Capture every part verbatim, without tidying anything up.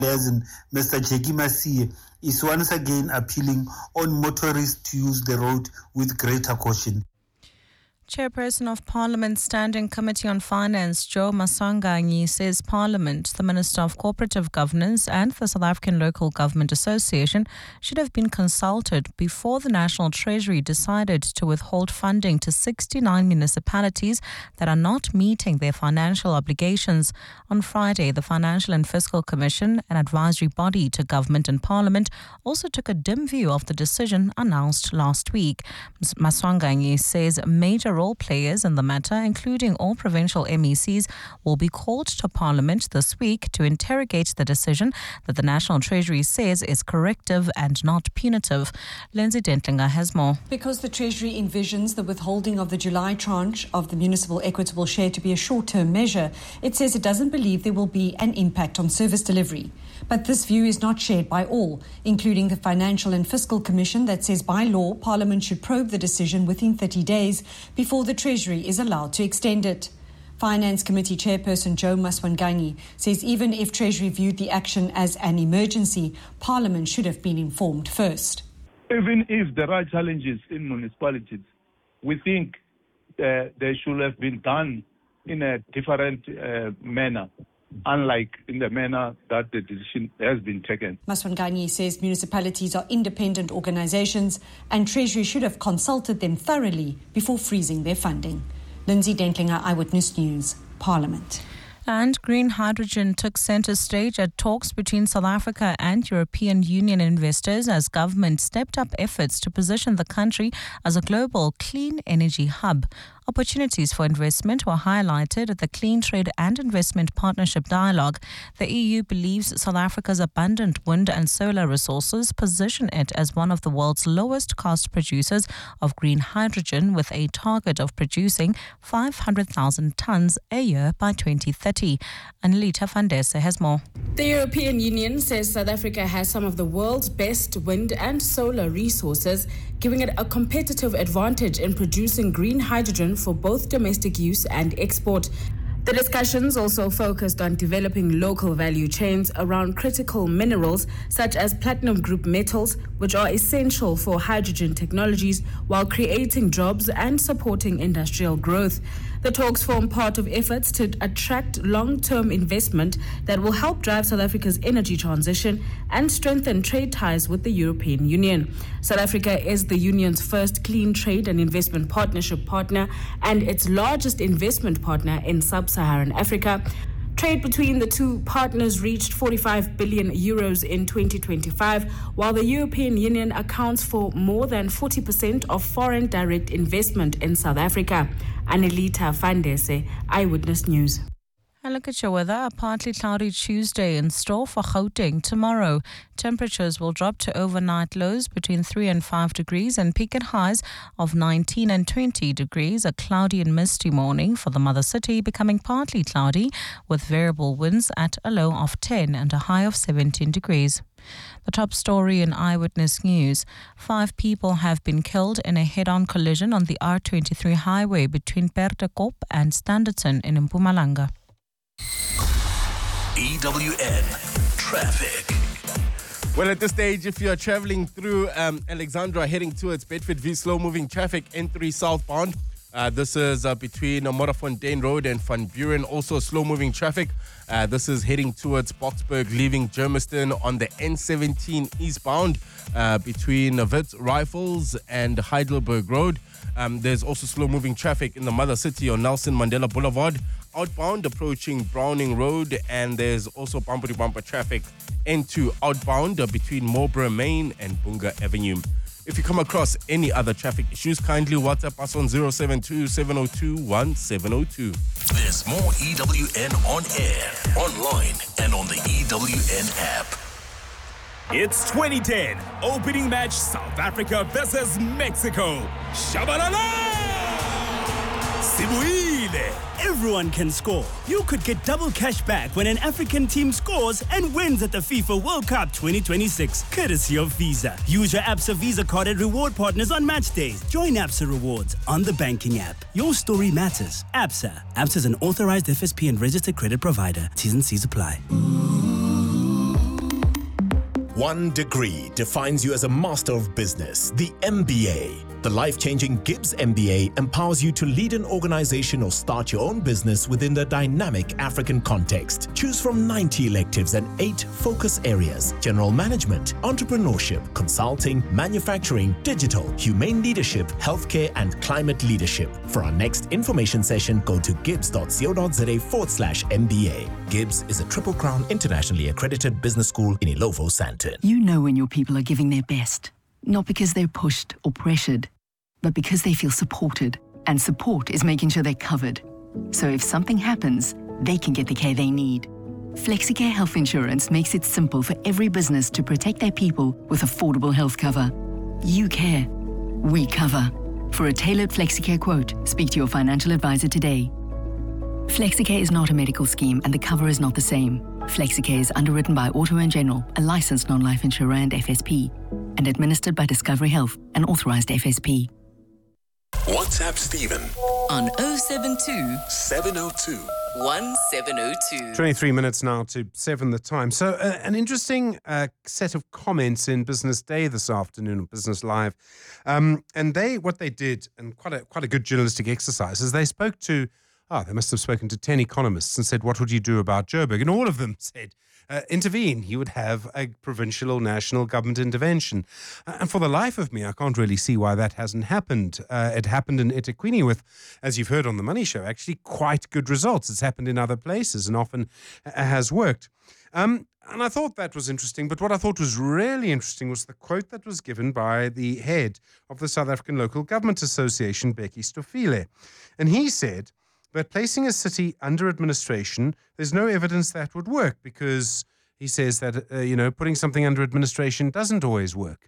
Lezen, Mister Jackie Masie, is once again appealing on motorists to use the road with greater caution. Chairperson of Parliament's Standing Committee on Finance, Joe Masanganyi, says Parliament, the Minister of Cooperative Governance and the South African Local Government Association should have been consulted before the National Treasury decided to withhold funding to sixty-nine municipalities that are not meeting their financial obligations. On Friday, the Financial and Fiscal Commission, an advisory body to government and Parliament, also took a dim view of the decision announced last week. Masanganyi says major role players in the matter, including all provincial M E Cs, will be called to Parliament this week to interrogate the decision that the National Treasury says is corrective and not punitive. Lindsay Dentlinger has more. Because the Treasury envisions the withholding of the July tranche of the municipal equitable share to be a short-term measure, it says it doesn't believe there will be an impact on service delivery. But this view is not shared by all, including the Financial and Fiscal Commission that says by law Parliament should probe the decision within thirty days before the Treasury is allowed to extend it. Finance Committee Chairperson Joe Masanganyi says even if Treasury viewed the action as an emergency, Parliament should have been informed first. Even if there are challenges in municipalities, we think uh, they should have been done in a different uh, manner, unlike in the manner that the decision has been taken. Masanganyi says municipalities are independent organizations and Treasury should have consulted them thoroughly before freezing their funding. Lindsay Dentlinger, Eyewitness News, Parliament. And green hydrogen took centre stage at talks between South Africa and European Union investors as government stepped up efforts to position the country as a global clean energy hub. Opportunities for investment were highlighted at the Clean Trade and Investment Partnership Dialogue. The E U believes South Africa's abundant wind and solar resources position it as one of the world's lowest cost producers of green hydrogen, with a target of producing five hundred thousand tonnes a year by twenty thirty. Anelita Fandese has more. The European Union says South Africa has some of the world's best wind and solar resources, giving it a competitive advantage in producing green hydrogen for both domestic use and export. The discussions also focused on developing local value chains around critical minerals such as platinum group metals, which are essential for hydrogen technologies, while creating jobs and supporting industrial growth. The talks form part of efforts to attract long-term investment that will help drive South Africa's energy transition and strengthen trade ties with the European Union. South Africa is the Union's first clean trade and investment partnership partner and its largest investment partner in sub-Saharan Africa. Trade between the two partners reached forty-five billion euros in twenty twenty-five, while the European Union accounts for more than forty percent of foreign direct investment in South Africa. Anelita Fandese, Eyewitness News. And look at your weather. A partly cloudy Tuesday in store for Gauteng tomorrow. Temperatures will drop to overnight lows between three and five degrees and peak at highs of nineteen and twenty degrees. A cloudy and misty morning for the mother city, becoming partly cloudy with variable winds at a low of ten and a high of seventeen degrees. The top story in Eyewitness News. Five people have been killed in a head-on collision on the R twenty-three highway between Pertekop and Standerton in Mpumalanga. E W N Traffic. Well, at this stage, if you're traveling through um, Alexandra heading towards Bedford V, slow-moving traffic, N three southbound. Uh, this is uh, between uh, Modderfontein Road and Van Buren. Also slow-moving traffic. Uh, this is heading towards Boksburg, leaving Germiston on the N seventeen eastbound uh, between uh, Wits Rifles and Heidelberg Road. Um, there's also slow-moving traffic in the mother city on Nelson Mandela Boulevard, outbound approaching Browning Road, and there's also bumper-to-bumper traffic N two outbound uh, between Marlborough Main and Bunga Avenue. If you come across any other traffic issues, kindly WhatsApp us on zero seven two, seven zero two, one seven zero two. There's more E W N on air, online, and on the E W N app. It's twenty ten, opening match South Africa versus Mexico. Shabalala! Sibuile! Everyone can score. You could get double cash back when an African team scores and wins at the FIFA World Cup twenty twenty-six, courtesy of Visa. Use your ABSA Visa card at reward partners on match days. Join ABSA Rewards on the banking app. Your story matters. ABSA. ABSA is an authorized F S P and registered credit provider. T's and C's apply. One degree defines you as a master of business, the M B A. The life-changing Gibbs M B A empowers you to lead an organization or start your own business within the dynamic African context. Choose from ninety electives and eight focus areas: general management, entrepreneurship, consulting, manufacturing, digital, humane leadership, healthcare, and climate leadership. For our next information session, go to gibbs.co.za forward slash MBA. Gibbs is a Triple Crown internationally accredited business school in Ilovo, Sandton. You know when your people are giving their best, not because they're pushed or pressured, but because they feel supported. And support is making sure they're covered. So if something happens, they can get the care they need. FlexiCare Health Insurance makes it simple for every business to protect their people with affordable health cover. You care. We cover. For a tailored FlexiCare quote, speak to your financial advisor today. FlexiCare is not a medical scheme and the cover is not the same. FlexiCare is underwritten by Auto and General, a licensed non-life insurer and F S P, and administered by Discovery Health, an authorized F S P. WhatsApp Stephen on oh seven two, seven oh two, one seven oh two. twenty-three minutes now to seven the time. So uh, an interesting uh, set of comments in Business Day this afternoon, Business Live. Um, and they, what they did, and quite a, quite a good journalistic exercise, is they spoke to Oh, they must have spoken to ten economists and said, what would you do about Joburg? And all of them said, uh, intervene. You would have a provincial or national government intervention. Uh, and for the life of me, I can't really see why that hasn't happened. Uh, it happened in eThekwini with, as you've heard on The Money Show, actually quite good results. It's happened in other places and often uh, has worked. Um, and I thought that was interesting. But what I thought was really interesting was the quote that was given by the head of the South African Local Government Association, Bekkie Stofile. And he said, but placing a city under administration, there's no evidence that would work because he says that, uh, you know, putting something under administration doesn't always work.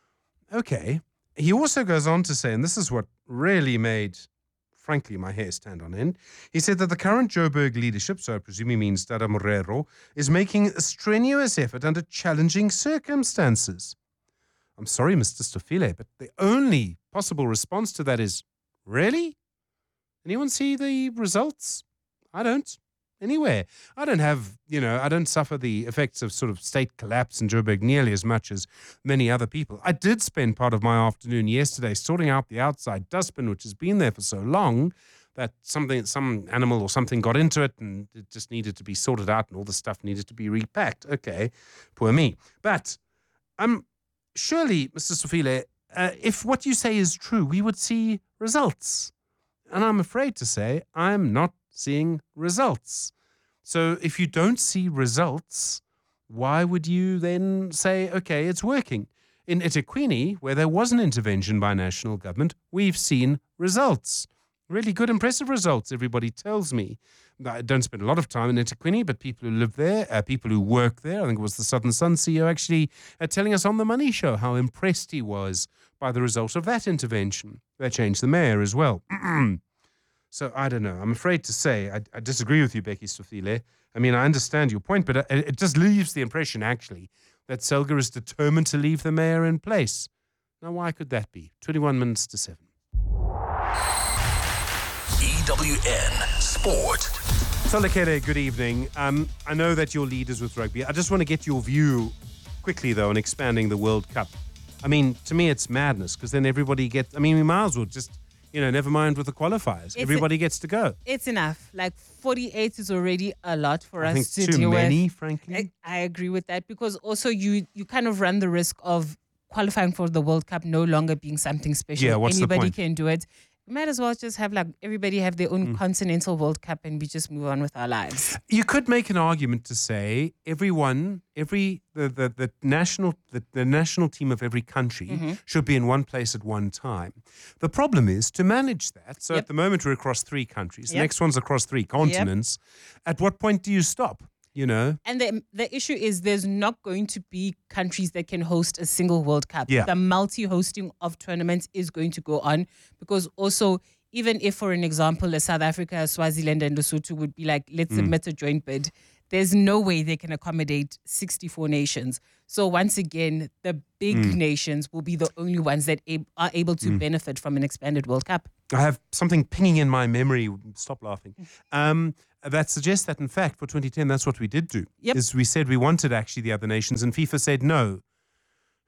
Okay. He also goes on to say, and this is what really made, frankly, my hair stand on end. He said that the current Joburg leadership, so I presume he means Dada Morero, is making a strenuous effort under challenging circumstances. I'm sorry, Mister Stofile, but the only possible response to that is, really? Anyone see the results? I don't. Anywhere. I don't have, you know, I don't suffer the effects of sort of state collapse in Joburg nearly as much as many other people. I did spend part of my afternoon yesterday sorting out the outside dustbin, which has been there for so long that something, some animal or something got into it and it just needed to be sorted out and all the stuff needed to be repacked. Okay, poor me. But um, surely, Mister Stofile, uh, if what you say is true, we would see results. And I'm afraid to say I'm not seeing results. So if you don't see results, why would you then say, okay, it's working? In eThekwini, where there was an intervention by national government, we've seen results. Really good, impressive results, everybody tells me. I don't spend a lot of time in eThekwini, but people who live there, uh, people who work there, I think it was the Southern Sun C E O actually uh, telling us on The Money Show how impressed he was by the result of that intervention. They changed the mayor as well. So I don't know. I'm afraid to say I, I disagree with you, Bekkie Stofile. I mean, I understand your point, but it, it just leaves the impression, actually, that Selga is determined to leave the mayor in place. Now, why could that be? twenty-one minutes to seven. E W N Sport. Salakere, good evening. Um, I know that your lead is with rugby. I just want to get your view quickly, though, on expanding the World Cup. I mean, to me, it's madness because then everybody gets... I mean, we might as well just... You know, never mind with the qualifiers. It's Everybody a, gets to go. It's enough. Like forty-eight is already a lot for I us think to too deal many, with. frankly. I, I agree with that because also you you kind of run the risk of qualifying for the World Cup no longer being something special. Yeah, what's Anybody the point? can do it. We might as well just have like everybody have their own mm. continental World Cup and we just move on with our lives. You could make an argument to say everyone, every the the, the national the, the national team of every country mm-hmm. should be in one place at one time. The problem is to manage that. So yep. at the moment we're across three countries. The yep. next one's across three continents. Yep. At what point do you stop? You know, and the the issue is there's not going to be countries that can host a single World Cup. Yeah. The multi-hosting of tournaments is going to go on because also even if, for an example, a South Africa, Swaziland, and Lesotho would be like, let's mm. submit a joint bid. There's no way they can accommodate sixty-four nations. So once again, the big mm. nations will be the only ones that ab- are able to mm. benefit from an expanded World Cup. I have something pinging in my memory. Stop laughing. Um, that suggests that, in fact, for twenty ten, that's what we did do. Yep. Is we said we wanted actually the other nations, and FIFA said no.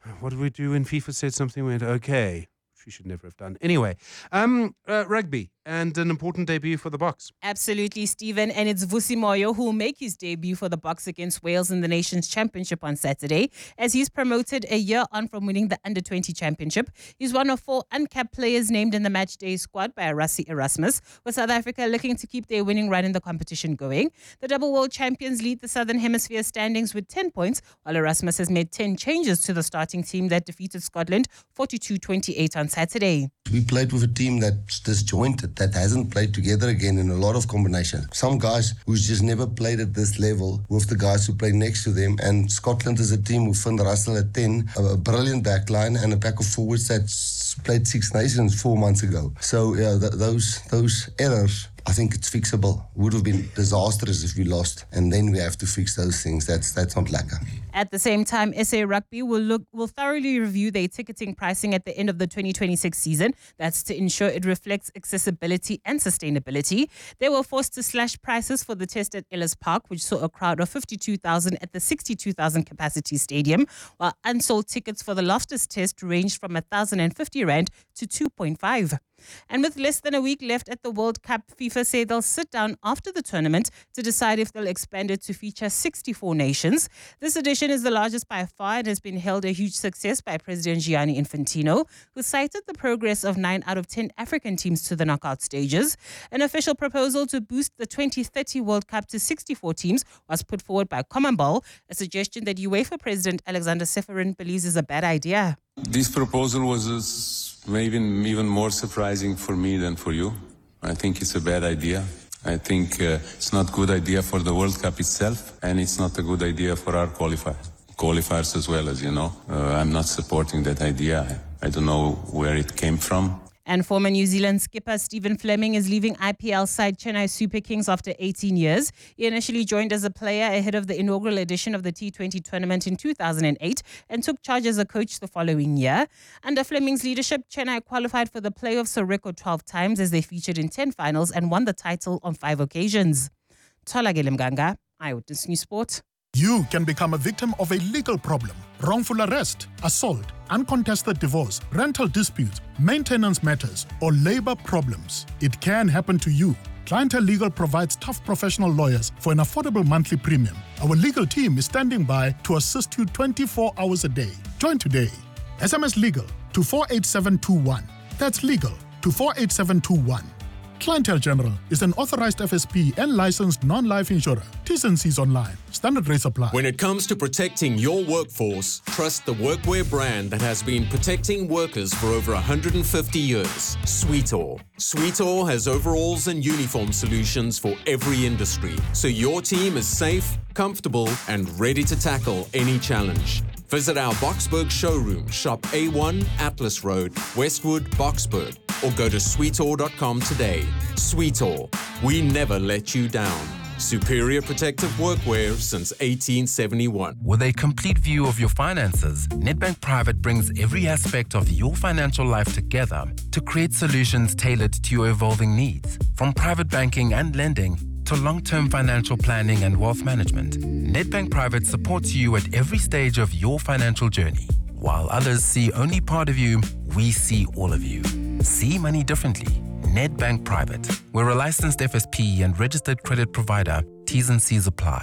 what did we do when FIFA said something? We went, okay. We should never have done. Anyway, um, uh, rugby and an important debut for the Boks. Absolutely, Stephen. And it's Vusi Moyo who will make his debut for the Boks against Wales in the Nations Championship on Saturday, as he's promoted a year on from winning the under twenty championship. He's one of four uncapped players named in the match day squad by Rassie Erasmus, with South Africa looking to keep their winning run in the competition going. The double world champions lead the Southern Hemisphere standings with ten points, while Erasmus has made ten changes to the starting team that defeated Scotland forty-two twenty-eight on Saturday. We played with a team that's disjointed, that hasn't played together again in a lot of combinations. Some guys who's just never played at this level with the guys who play next to them. And Scotland is a team with Finn Russell at ten, a brilliant backline and a pack of forwards that played Six Nations four months ago. So yeah, th- those those errors, I think it's fixable. Would have been disastrous if we lost, and then we have to fix those things. That's that's not lekker. At the same time, S A Rugby will look will thoroughly review their ticketing pricing at the end of the twenty twenty-six season. That's to ensure it reflects accessibility and sustainability. They were forced to slash prices for the test at Ellis Park, which saw a crowd of fifty-two thousand at the sixty-two thousand capacity stadium, while unsold tickets for the Loftus test ranged from one thousand fifty rand to two point five. And with less than a week left at the World Cup, FIFA say they'll sit down after the tournament to decide if they'll expand it to feature sixty-four nations. This edition is the largest by far and has been hailed a huge success by President Gianni Infantino, who cited the progress of nine out of ten African teams to the knockout stages. An official proposal to boost the twenty thirty World Cup to sixty-four teams was put forward by CONMEBOL, a suggestion that UEFA President Alexander Ceferin believes is a bad idea. This proposal was uh, maybe even more surprising for me than for you. I think it's a bad idea. I think uh, it's not a good idea for the World Cup itself, and it's not a good idea for our qualifier, qualifiers as well, as you know. Uh, I'm not supporting that idea. I, I don't know where it came from. And former New Zealand skipper Stephen Fleming is leaving I P L side Chennai Super Kings after eighteen years. He initially joined as a player ahead of the inaugural edition of the T twenty tournament in two thousand eight and took charge as a coach the following year. Under Fleming's leadership, Chennai qualified for the playoffs a record twelve times as they featured in ten finals and won the title on five occasions. Tholakele Mganga, Eyewitness News Sport. You can become a victim of a legal problem, wrongful arrest, assault, uncontested divorce, rental disputes, maintenance matters, or labor problems. It can happen to you. Clientele Legal provides tough professional lawyers for an affordable monthly premium. Our legal team is standing by to assist you twenty-four hours a day. Join today. S M S Legal to four eight seven two one. That's legal to four eight seven two one. Clientele General is an authorized F S P and licensed non-life insurer. T's and C's online. Standard rates apply. When it comes to protecting your workforce, trust the workwear brand that has been protecting workers for over one hundred fifty years. Sweetall. Sweetall has overalls and uniform solutions for every industry, so your team is safe, comfortable, and ready to tackle any challenge. Visit our Boksburg showroom, shop A one Atlas Road, Westwood, Boksburg, or go to sweetall dot com today. Sweetall, we never let you down. Superior protective workwear since eighteen seventy-one. With a complete view of your finances, Nedbank Private brings every aspect of your financial life together to create solutions tailored to your evolving needs. From private banking and lending to long-term financial planning and wealth management, Nedbank Private supports you at every stage of your financial journey. While others see only part of you, we see all of you. See money differently. Nedbank Private. We're a licensed F S P and registered credit provider. T's and C's apply.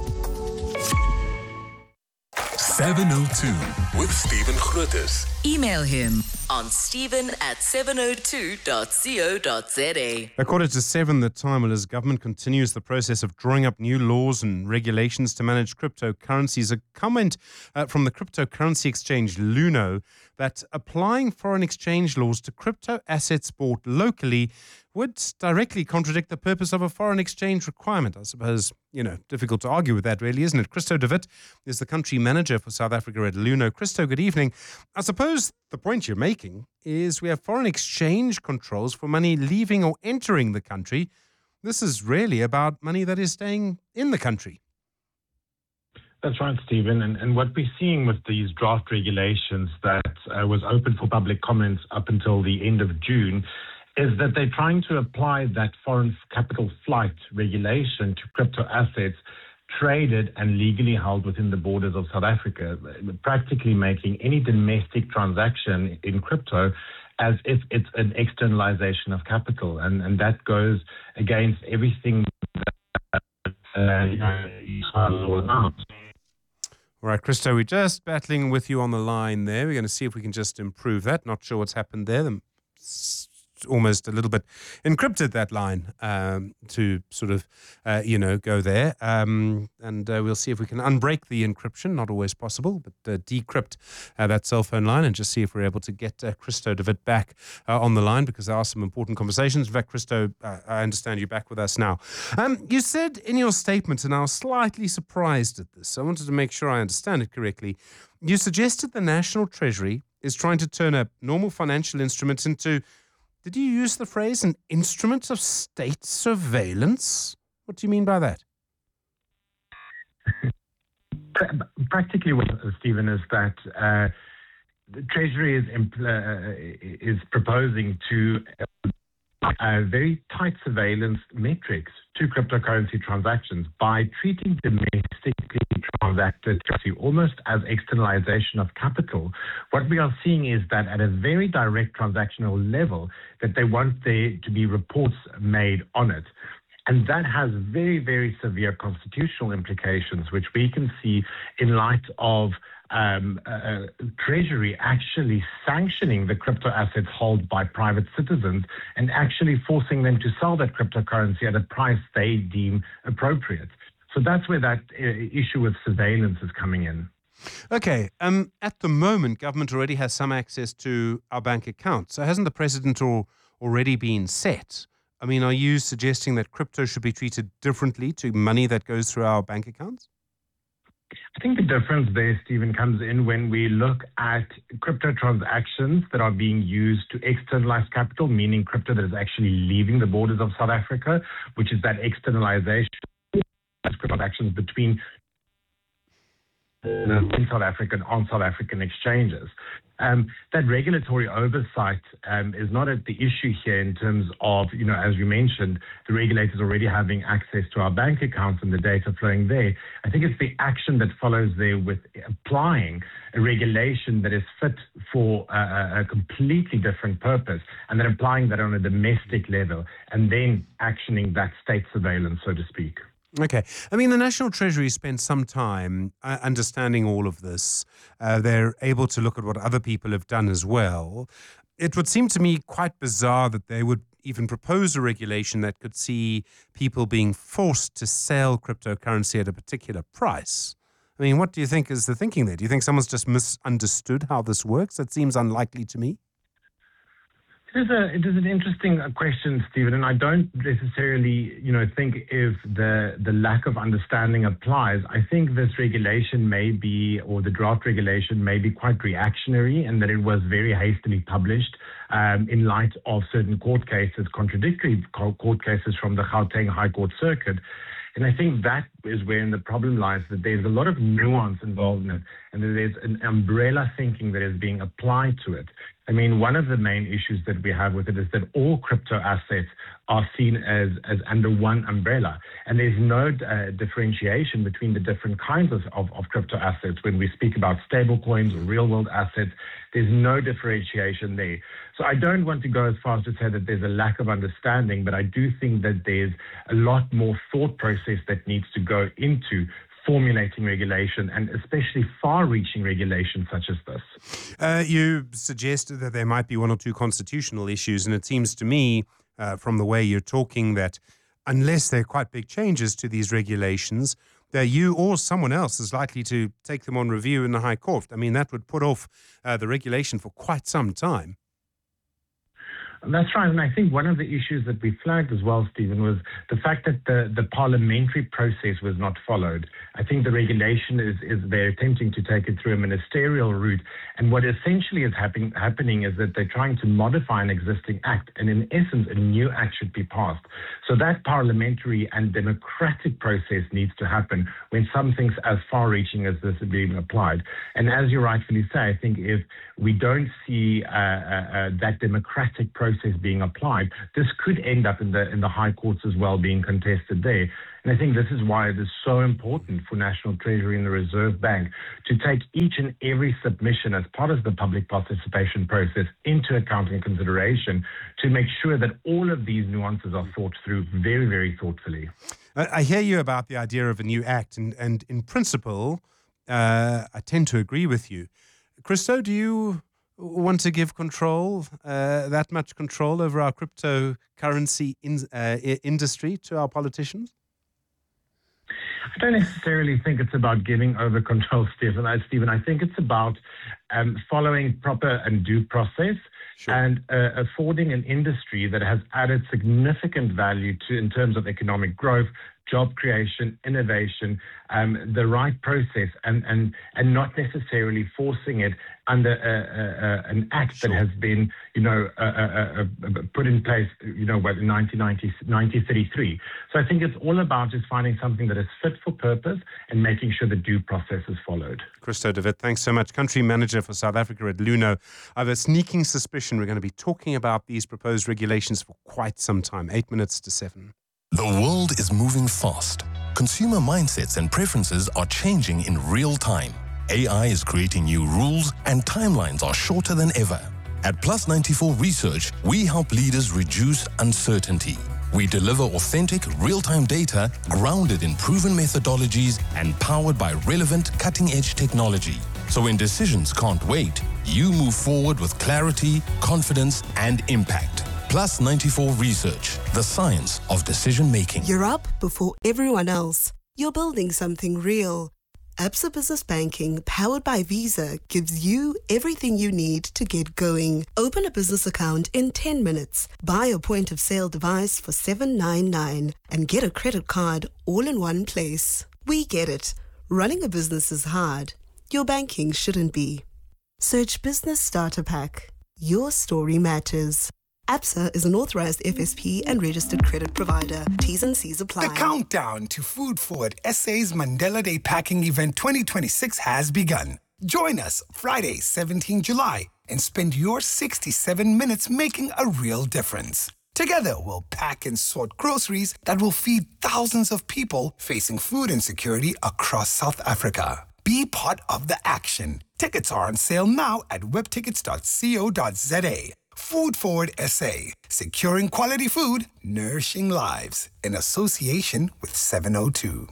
seven oh two with Stephen Grootes. Email him on stephen at seven oh two dot co dot za. A quarter to seven, the time as government continues the process of drawing up new laws and regulations to manage cryptocurrencies. A comment uh, from the cryptocurrency exchange Luno that applying foreign exchange laws to crypto assets bought locally would directly contradict the purpose of a foreign exchange requirement. I suppose, you know, difficult to argue with that really, isn't it? Christo de Wit is the country manager for South Africa at Luno. Christo, good evening. I suppose the point you're making is we have foreign exchange controls for money leaving or entering the country. This is really about money that is staying in the country. That's right, Stephen. And, and what we're seeing with these draft regulations that uh, was open for public comments up until the end of June is that they're trying to apply that foreign capital flight regulation to crypto assets traded and legally held within the borders of South Africa, practically making any domestic transaction in crypto as if it's an externalization of capital. And, and that goes against everything that uh, you know, is all about. All right, Christo, we're just battling with you on the line there. We're going to see if we can just improve that. Not sure what's happened there. The, almost a little bit encrypted that line um, to sort of, uh, you know, go there. Um, and uh, we'll see if we can unbreak the encryption. Not always possible, but uh, decrypt uh, that cell phone line and just see if we're able to get uh, Christo de Wit back uh, on the line, because there are some important conversations. In fact, Christo, uh, I understand you're back with us now. Um, you said in your statement, and I was slightly surprised at this, I wanted to make sure I understand it correctly, you suggested the National Treasury is trying to turn a normal financial instrument into, did you use the phrase, an instrument of state surveillance? What do you mean by that? Practically, what, Stephen, is that uh, the Treasury is impl- uh, is proposing to uh, very tight surveillance metrics to cryptocurrency transactions by treating domestically transacted currency almost as externalization of capital. What we are seeing is that at a very direct transactional level, that they want there to be reports made on it. And that has very, very severe constitutional implications, which we can see in light of um, uh, Treasury actually sanctioning the crypto assets held by private citizens and actually forcing them to sell that cryptocurrency at a price they deem appropriate. So that's where that uh, issue with surveillance is coming in. Okay. Um, at the moment, government already has some access to our bank accounts. So hasn't the precedent al- already been set? I mean, are you suggesting that crypto should be treated differently to money that goes through our bank accounts? I think the difference there, Stephen, comes in when we look at crypto transactions that are being used to externalize capital, meaning crypto that is actually leaving the borders of South Africa, which is that externalization of transactions between in South Africa and on South African exchanges. Um, that regulatory oversight um, is not at the issue here in terms of, you know, as you mentioned, the regulators already having access to our bank accounts and the data flowing there. I think it's the action that follows there with applying a regulation that is fit for a, a completely different purpose, and then applying that on a domestic level and then actioning that state surveillance, so to speak. Okay. I mean, the National Treasury spent some time uh, understanding all of this. Uh, they're able to look at what other people have done as well. It would seem to me quite bizarre that they would even propose a regulation that could see people being forced to sell cryptocurrency at a particular price. I mean, what do you think is the thinking there? Do you think someone's just misunderstood how this works? That seems unlikely to me. It is, a, it is an interesting question, Stephen, and I don't necessarily, you know, think if the, the lack of understanding applies. I think this regulation may be, or the draft regulation may be quite reactionary, and that it was very hastily published um, in light of certain court cases, contradictory court cases from the Gauteng High Court Circuit. And I think that is where the problem lies, that there's a lot of nuance involved in it, and that there's an umbrella thinking that is being applied to it. I mean, one of the main issues that we have with it is that all crypto assets are seen as, as under one umbrella. And there's no uh, differentiation between the different kinds of, of, of crypto assets. When we speak about stable coins or real world assets, there's no differentiation there. So I don't want to go as far as to say that there's a lack of understanding, but I do think that there's a lot more thought process that needs to go into formulating regulation, and especially far-reaching regulation such as this. Uh, you suggested that there might be one or two constitutional issues, and it seems to me, uh, from the way you're talking, that unless there are quite big changes to these regulations, that you or someone else is likely to take them on review in the High Court. I mean, that would put off uh, the regulation for quite some time. That's right. And I think one of the issues that we flagged as well, Stephen, was the fact that the, the parliamentary process was not followed. I think the regulation is, is they're attempting to take it through a ministerial route. And what essentially is happen, happening is that they're trying to modify an existing act. And in essence, a new act should be passed. So that parliamentary and democratic process needs to happen when something as far-reaching as this is being applied. And as you rightfully say, I think if we don't see uh, uh, uh, that democratic process process being applied, this could end up in the in the high courts as well, being contested there. And I think this is why it is so important for National Treasury and the Reserve Bank to take each and every submission as part of the public participation process into account and consideration to make sure that all of these nuances are thought through very, very thoughtfully. I hear you about the idea of a new act, and, and in principle, uh, I tend to agree with you. Christo, do you want to give control, uh, that much control over our cryptocurrency in, uh, industry to our politicians? I don't necessarily think it's about giving over control, Stephen. I, Stephen, I think it's about um, following proper and due process sure. and uh, affording an industry that has added significant value to in terms of economic growth, job creation, innovation, um, the right process, and, and, and not necessarily forcing it under a, a, a, an act sure. that has been, you know, uh, uh, uh, put in place, you know, what, in nineteen thirty-three. So I think it's all about just finding something that is fit for purpose and making sure the due process is followed. Christo de Wit, thanks so much. Country Manager for South Africa at Luno. I have a sneaking suspicion we're going to be talking about these proposed regulations for quite some time. Eight minutes to seven. The world is moving fast. Consumer mindsets and preferences are changing in real time. A I is creating new rules and timelines are shorter than ever. At Plus ninety-four Research, we help leaders reduce uncertainty. We deliver authentic, real-time data grounded in proven methodologies and powered by relevant, cutting-edge technology. So when decisions can't wait, you move forward with clarity, confidence, and impact. Plus ninety-four Research, the science of decision-making. You're up before everyone else. You're building something real. Absa Business Banking, powered by Visa, gives you everything you need to get going. Open a business account in ten minutes. Buy a point-of-sale device for seven ninety-nine and get a credit card all in one place. We get it. Running a business is hard. Your banking shouldn't be. Search Business Starter Pack. Your story matters. Absa is an authorized F S P and registered credit provider. T's and C's apply. The countdown to Food Forward S A's Mandela Day Packing Event twenty twenty-six has begun. Join us Friday, seventeenth of July, and spend your sixty-seven minutes making a real difference. Together, we'll pack and sort groceries that will feed thousands of people facing food insecurity across South Africa. Be part of the action. Tickets are on sale now at webtickets dot co dot za. Food Forward S A, securing quality food, nourishing lives, in association with seven oh two.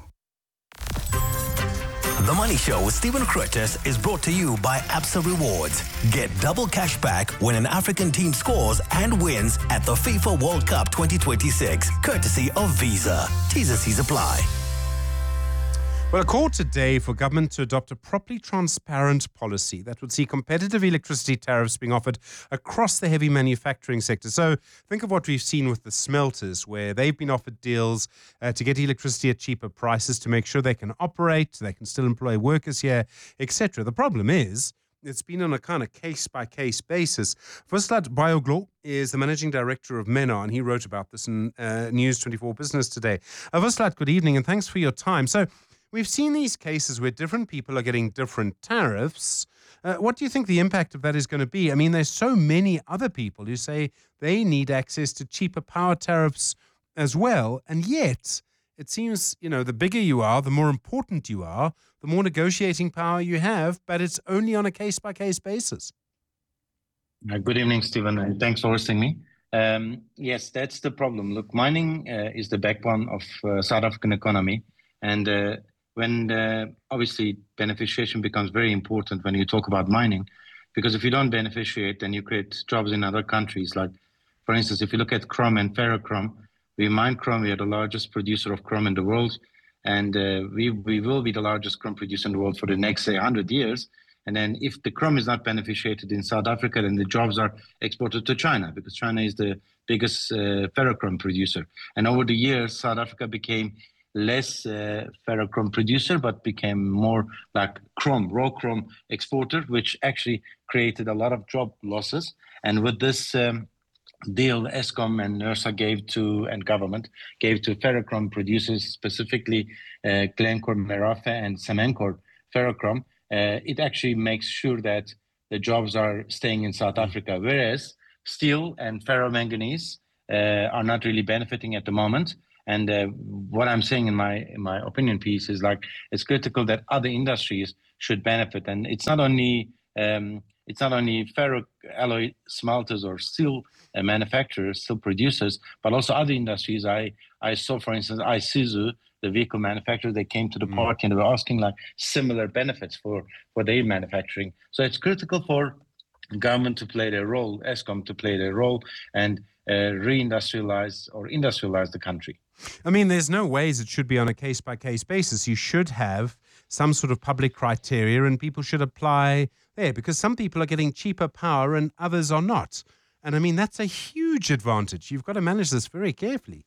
The Money Show with Stephen Curtis is brought to you by Absa Rewards. Get double cash back when an African team scores and wins at the FIFA World Cup twenty twenty-six, courtesy of Visa. T's and C's apply. Well, a call today for government to adopt a properly transparent policy that would see competitive electricity tariffs being offered across the heavy manufacturing sector. So think of what we've seen with the smelters, where they've been offered deals uh, to get electricity at cheaper prices to make sure they can operate, they can still employ workers here, et cetera. The problem is, it's been on a kind of case-by-case basis. Vuslad Bayoglu is the managing director of MENA, and he wrote about this in uh, News twenty-four Business today. Uh, Vuslad, good evening, and thanks for your time. So we've seen these cases where different people are getting different tariffs. Uh, what do you think the impact of that is going to be? I mean, there's so many other people who say they need access to cheaper power tariffs as well. And yet, it seems, you know, the bigger you are, the more important you are, the more negotiating power you have, but it's only on a case-by-case basis. Uh, good evening, Stephen, and thanks for hosting me. Um, yes, that's the problem. Look, mining uh, is the backbone of uh, South African economy. And uh, when uh, obviously beneficiation becomes very important when you talk about mining, because if you don't beneficiate, then you create jobs in other countries. Like, for instance, if you look at chrome and ferrochrome, we mine chrome. We are the largest producer of chrome in the world, and uh, we we will be the largest chrome producer in the world for the next, say, one hundred years. And then if the chrome is not beneficiated in South Africa, then the jobs are exported to China, because China is the biggest uh, ferrochrome producer. And over the years, South Africa became less uh, ferrochrome producer, but became more like chrome, raw chrome exporter, which actually created a lot of job losses. And with this um, deal Eskom and NERSA gave to, and government gave to ferrochrome producers, specifically uh, Glencore, Merafe, and Samancor ferrochrome, uh, it actually makes sure that the jobs are staying in South Africa. Whereas steel and ferromanganese uh, are not really benefiting at the moment. And uh, what I'm saying in my in my opinion piece is like it's critical that other industries should benefit, and it's not only um, it's not only ferroalloy smelters or steel uh, manufacturers, steel producers, but also other industries. I I saw, for instance, Isuzu, the vehicle manufacturer, they came to the mm. party and they were asking like similar benefits for for their manufacturing. So it's critical for government to play their role, Eskom to play their role, and uh, reindustrialize or industrialize the country. I mean, there's no ways it should be on a case-by-case basis. You should have some sort of public criteria and people should apply there, because some people are getting cheaper power and others are not. And I mean, that's a huge advantage. You've got to manage this very carefully.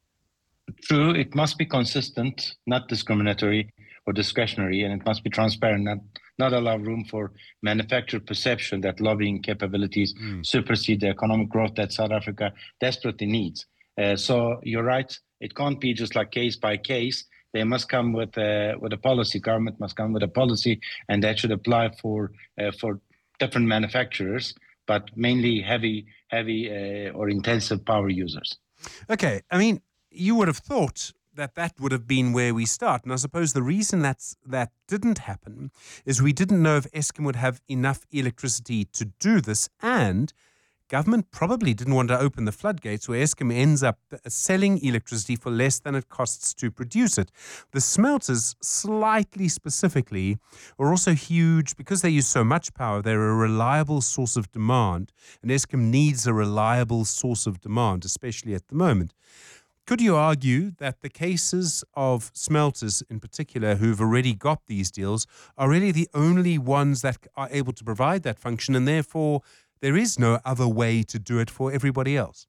True, it must be consistent, not discriminatory or discretionary, and it must be transparent, not, not allow room for manufacturer perception that lobbying capabilities mm. supersede the economic growth that South Africa desperately needs. Uh, so you're right, it can't be just like case by case. They must come with a, with a policy, government must come with a policy, and that should apply for uh, for different manufacturers, but mainly heavy, heavy uh, or intensive power users. Okay, I mean, you would have thought that that would have been where we start. And I suppose the reason that's, that didn't happen is we didn't know if Eskom would have enough electricity to do this, and government probably didn't want to open the floodgates where Eskom ends up selling electricity for less than it costs to produce it. The smelters, slightly specifically, are also huge because they use so much power. They're a reliable source of demand, and Eskom needs a reliable source of demand, especially at the moment. Could you argue that the cases of smelters in particular who've already got these deals are really the only ones that are able to provide that function, and therefore there is no other way to do it for everybody else?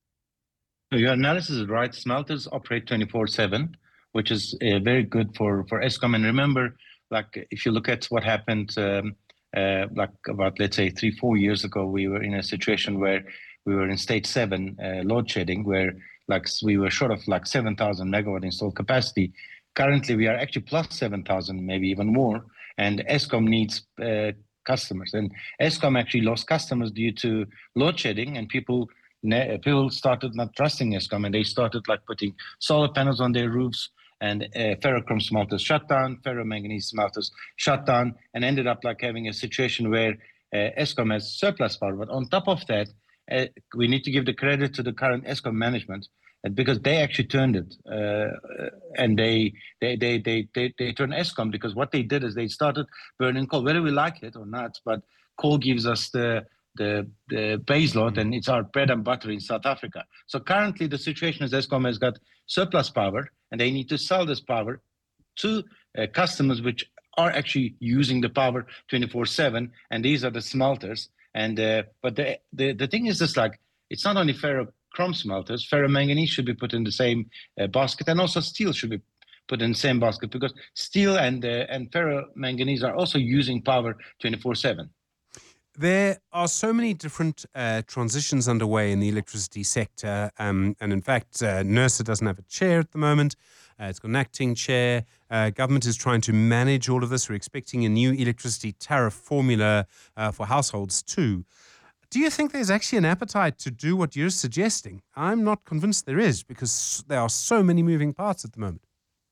Your analysis is right. Smelters operate twenty-four seven, which is uh, very good for, for Eskom. And remember, like if you look at what happened um, uh, like about, let's say, three, four years ago, we were in a situation where we were in stage seven uh, load shedding, where like we were short of like seven thousand megawatt installed capacity. Currently, we are actually plus seven thousand, maybe even more. And Eskom needs uh, customers. And Eskom actually lost customers due to load shedding, and people people started not trusting Eskom, and they started like putting solar panels on their roofs, and uh, ferrochrome smelters shut down, ferromanganese smelters shut down, and ended up like having a situation where uh, Eskom has surplus power. But on top of that, uh, we need to give the credit to the current Eskom management, and because they actually turned it, uh, and they they, they they they they turned Eskom, because what they did is they started burning coal, whether we like it or not. But coal gives us the the the base load, and it's our bread and butter in South Africa. So currently the situation is Eskom has got surplus power, and they need to sell this power to uh, customers which are actually using the power twenty-four seven, and these are the smelters. And uh, but the, the the thing is just like, it's not only ferrochrome smelters, ferromanganese should be put in the same uh, basket, and also steel should be put in the same basket, because steel and uh, and ferromanganese are also using power twenty-four seven. There are so many different uh, transitions underway in the electricity sector, um, and in fact, uh, NERSA doesn't have a chair at the moment. Uh, it's got an acting chair. Uh, government is trying to manage all of this. We're expecting a new electricity tariff formula uh, for households too. Do you think there's actually an appetite to do what you're suggesting? I'm not convinced there is, because there are so many moving parts at the moment.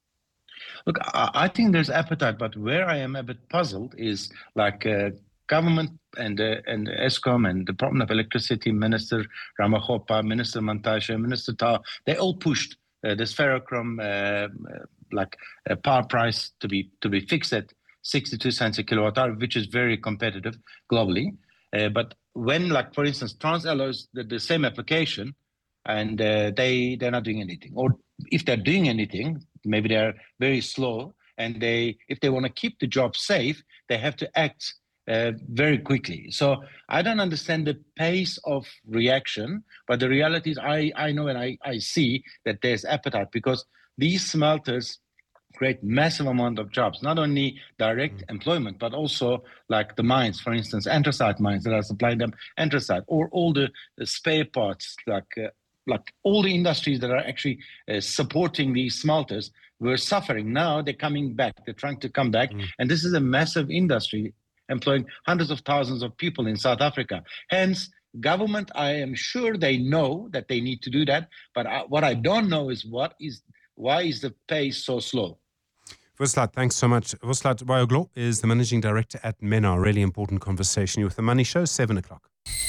Look, I think there's appetite, but where I am a bit puzzled is like uh, government and uh, and Eskom and the Department of Electricity, Minister Ramakgopa, Minister Mantashe, Minister Ta, they all pushed uh, this ferrochrome uh, like uh, power price to be to be fixed at sixty-two cents a kilowatt hour, which is very competitive globally. Uh, but when, like for instance, TransAlloys did the same application, and uh, they they're not doing anything, or if they're doing anything, maybe they're very slow, and they if they want to keep the job safe, they have to act Uh, very quickly. So I don't understand the pace of reaction, but the reality is I, I know and I, I see that there's appetite, because these smelters create massive amount of jobs, not only direct mm. employment, but also like the mines, for instance, anthracite mines that are supplying them anthracite, or all the, the spare parts, like uh, like all the industries that are actually uh, supporting these smelters were suffering. Now they're coming back. They're trying to come back. Mm. And this is a massive industry employing hundreds of thousands of people in South Africa. Hence, Government, I am sure they know that they need to do that, but I, what I don't know is what is why is the pace so slow? Vuslat, thanks so much. Vuslat Bayoglo is the managing director at MENA. Really important conversation with the Money Show, seven o'clock.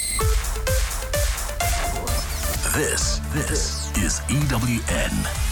This, this is E W N.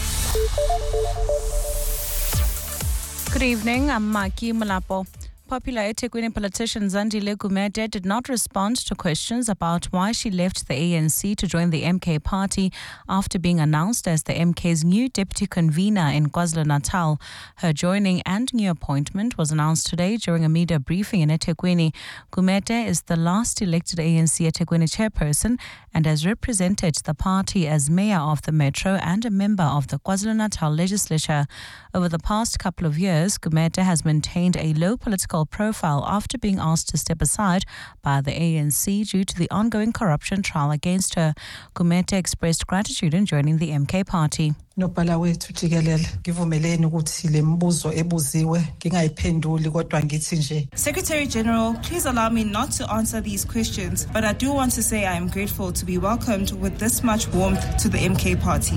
Good evening, I'm Maki Malapo. Popular eThekwini politician Zandile Gumede did not respond to questions about why she left the A N C to join the M K party after being announced as the M K's new deputy convener in KwaZulu-Natal. Her joining and new appointment was announced today during a media briefing in eThekwini. Gumede is the last elected A N C eThekwini chairperson and has represented the party as mayor of the metro and a member of the KwaZulu-Natal legislature. Over the past couple of years, Gumede has maintained a low political profile after being asked to step aside by the A N C due to the ongoing corruption trial against her. Gumede expressed gratitude in joining the M K party. Nobhala wethu jikelele ngivumeleni ukuthi le mbuzo ebuziwe ngingayiphenduli kodwa ngithi nje. Secretary General, please allow me not to answer these questions, but I do want to say I am grateful to be welcomed with this much warmth to the M K party.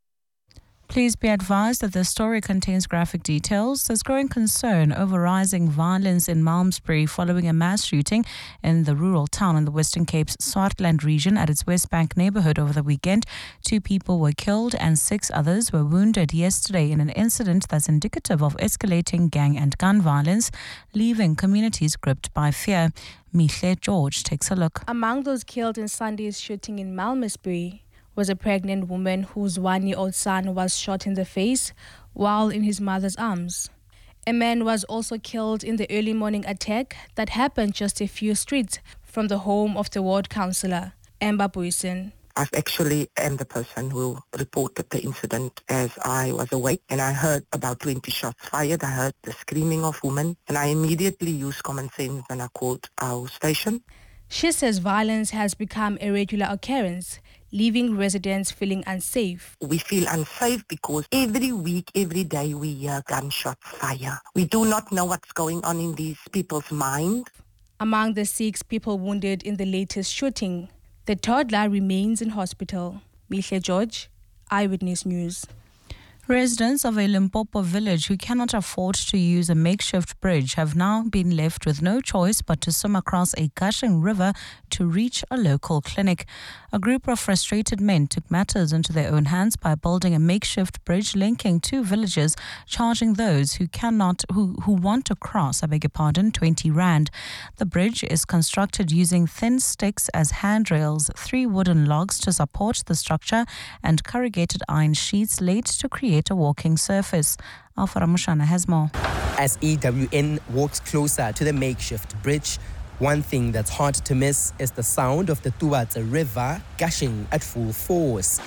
Please be advised that the story contains graphic details. There's growing concern over rising violence in Malmesbury following a mass shooting in the rural town in the Western Cape's Swartland region at its West Bank neighborhood over the weekend. Two people were killed and six others were wounded yesterday in an incident that's indicative of escalating gang and gun violence, leaving communities gripped by fear. Mihle George takes a look. Among those killed in Sunday's shooting in Malmesbury was a pregnant woman whose one-year-old son was shot in the face while in his mother's arms. A man was also killed in the early morning attack that happened just a few streets from the home of the ward councillor, Amber Boyson. I actually am the person who reported the incident as I was awake and I heard about twenty shots fired. I heard the screaming of women and I immediately used common sense and I called our station. She says violence has become a regular occurrence, leaving residents feeling unsafe. We feel unsafe because every week, every day we hear gunshots fire. We do not know what's going on in these people's minds. Among the six people wounded in the latest shooting, the toddler remains in hospital. Mihle George, Eyewitness News. Residents of a Limpopo village who cannot afford to use a makeshift bridge have now been left with no choice but to swim across a gushing river to reach a local clinic. A group of frustrated men took matters into their own hands by building a makeshift bridge linking two villages, charging those who cannot, who, who want to cross, I beg your pardon, twenty rand. The bridge is constructed using thin sticks as handrails, three wooden logs to support the structure, and corrugated iron sheets laid to create a walking surface. Alpha Ramushana has more. As E W N walks closer to the makeshift bridge, one thing that's hard to miss is the sound of the Tuatse River gushing at full force.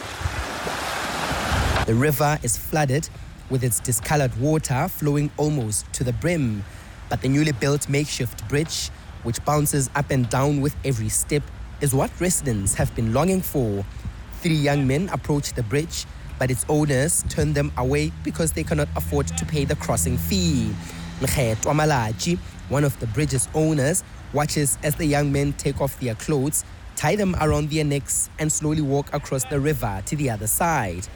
The river is flooded with its discolored water flowing almost to the brim. But the newly built makeshift bridge, which bounces up and down with every step, is what residents have been longing for. Three young men approach the bridge, but its owners turn them away because they cannot afford to pay the crossing fee. Mkhetwa Malachi, one of the bridge's owners, watches as the young men take off their clothes, tie them around their necks, and slowly walk across the river to the other side.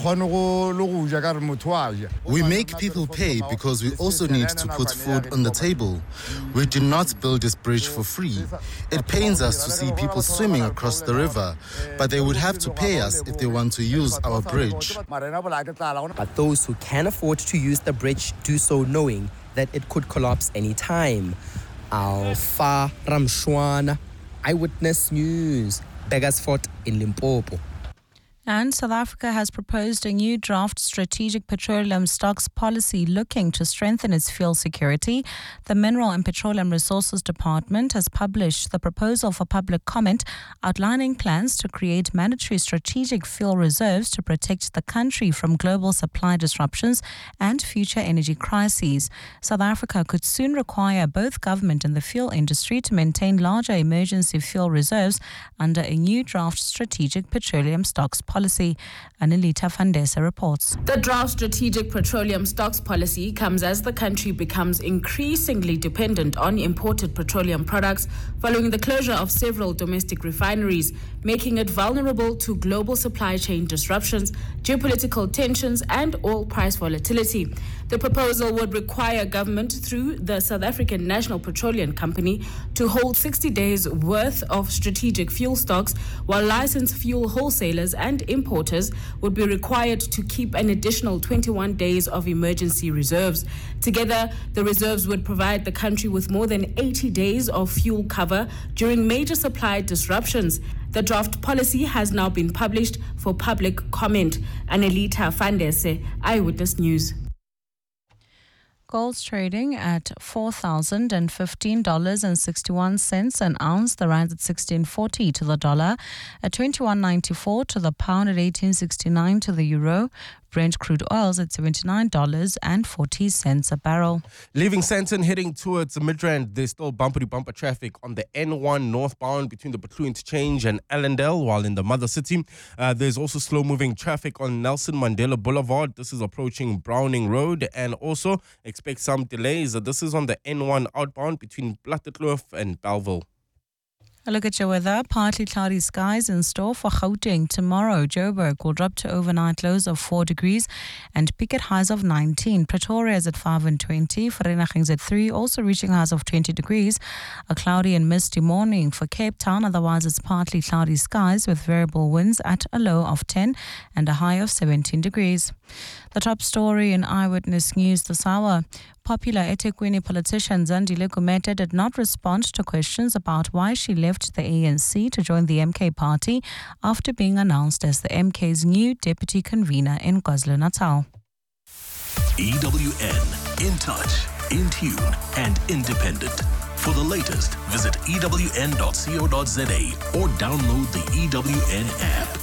We make people pay because we also need to put food on the table. We do not build this bridge for free. It pains us to see people swimming across the river, but they would have to pay us if they want to use our bridge. But those who can afford to use the bridge do so knowing that it could collapse any time. Alpha Ramshwana, Eyewitness News, Begersfort in Limpopo. And South Africa has proposed a new draft strategic petroleum stocks policy looking to strengthen its fuel security. The Mineral and Petroleum Resources Department has published the proposal for public comment, outlining plans to create mandatory strategic fuel reserves to protect the country from global supply disruptions and future energy crises. South Africa could soon require both government and the fuel industry to maintain larger emergency fuel reserves under a new draft strategic petroleum stocks policy. policy. Anilita Fandesa reports. The draft strategic petroleum stocks policy comes as the country becomes increasingly dependent on imported petroleum products following the closure of several domestic refineries, making it vulnerable to global supply chain disruptions, geopolitical tensions, and oil price volatility. The proposal would require government through the South African National Petroleum Company to hold sixty days worth of strategic fuel stocks, while licensed fuel wholesalers and importers would be required to keep an additional twenty-one days of emergency reserves. Together, the reserves would provide the country with more than eighty days of fuel cover during major supply disruptions. The draft policy has now been published for public comment. Anelita Fandese, Eyewitness News. Gold's trading at four thousand fifteen dollars and sixty-one cents an ounce. The rand at sixteen forty to the dollar, at twenty-one ninety-four to the pound, at eighteen sixty-nine to the euro. Brent crude oils at seventy-nine dollars and forty cents a barrel. Leaving Sandton heading towards the Midrand, there's still bumper-to-bumper traffic on the N one northbound between the Butlu Interchange and Allendale, while in the mother city, uh, there's also slow-moving traffic on Nelson Mandela Boulevard. This is approaching Browning Road, and also expect some delays. This is on the N one outbound between Plattekloof and Bellville. A look at your weather. Partly cloudy skies in store for Gauteng tomorrow. Joburg will drop to overnight lows of four degrees and peak at highs of nineteen. Pretoria is at five and twenty. Vereeniging's at three, also reaching highs of twenty degrees. A cloudy and misty morning for Cape Town. Otherwise, it's partly cloudy skies with variable winds at a low of ten and a high of seventeen degrees. The top story in Eyewitness News this hour. Popular eThekwini politician Zandile Gumede did not respond to questions about why she left the A N C to join the M K party after being announced as the M K's new deputy convener in KwaZulu-Natal. E W N, in touch, in tune, and independent. For the latest, visit e w n dot co dot z a or download the E W N app.